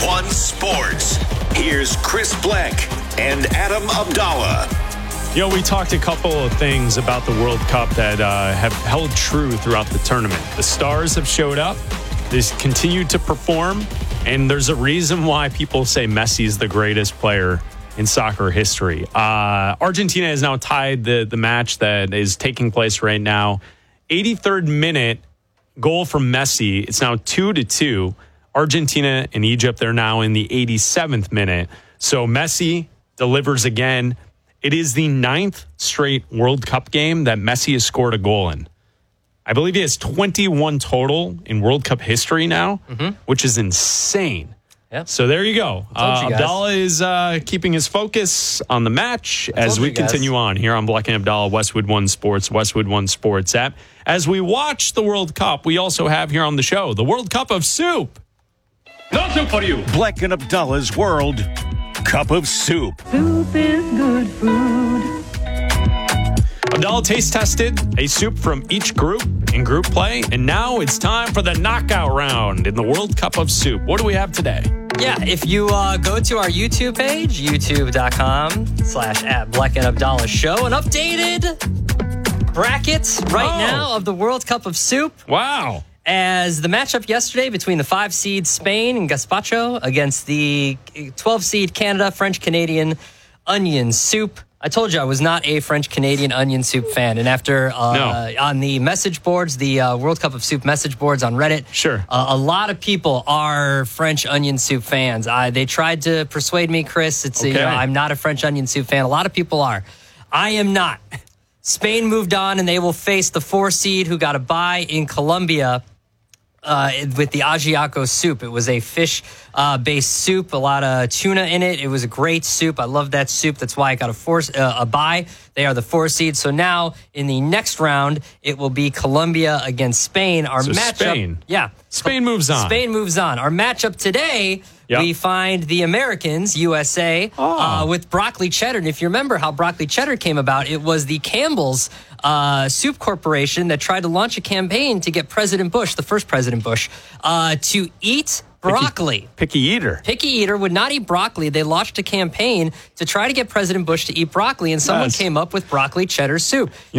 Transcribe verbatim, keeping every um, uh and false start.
One Sports. Here's Chris Bleck and Adam Abdallah. You know, we talked a couple of things about the World Cup that uh, have held true throughout the tournament. The stars have showed up. They've continued to perform. And there's a reason why people say Messi is the greatest player in soccer history. Uh, Argentina has now tied the, the match that is taking place right now. eighty-third minute goal from Messi. It's now two to two. Argentina and Egypt, they're now in the eighty-seventh minute. So Messi delivers again. It is the ninth straight World Cup game that Messi has scored a goal in. I believe he has twenty-one total in World Cup history now, mm-hmm. which is insane. Yep. So there you go. Uh, you Abdallah is uh, keeping his focus on the match as we continue on here on Bleck and Abdallah, Westwood One Sports, Westwood One Sports app. As we watch the World Cup, we also have here on the show the World Cup of Soup. No soup for you. Bleck and Abdallah's World Cup of Soup. Soup is good food. Abdallah taste tested a soup from each group in group play, and now it's time for the knockout round in the World Cup of Soup. What do we have today? Yeah, if you uh, go to our YouTube page, youtube.com slash at Bleck and Abdallah Show, an updated bracket right Oh. now of the World Cup of Soup. Wow. As the matchup yesterday between the five seed Spain and Gazpacho against the twelve seed Canada, French-Canadian onion soup. I told you I was not a French-Canadian onion soup fan. And after uh, No. on the message boards, the uh, World Cup of Soup message boards on Reddit, Sure. uh, a lot of people are French onion soup fans. I, they tried to persuade me, Chris. It's Okay. you know, I'm not a French onion soup fan. A lot of people are. I am not. Spain moved on, and they will face the four seed who got a bye in Colombia. Uh, with the ajiaco soup. It was a fish-based uh, soup, a lot of tuna in it. It was a great soup. I love that soup. That's why I got a, four, uh, a bye. They are the four seed. So now, in the next round, it will be Colombia against Spain. Our So matchup, Spain. Yeah. Spain moves on. Spain moves on. Our matchup today, Yep. we find the Americans, U S A, Oh. uh, with broccoli cheddar. And if you remember how broccoli cheddar came about, it was the Campbell's uh, Soup Corporation that tried to launch a campaign to get President Bush, the first President Bush, uh, to eat broccoli. Picky eater. Picky eater would not eat broccoli. They launched a campaign to try to get President Bush to eat broccoli, and someone Yes. came up with broccoli cheddar soup.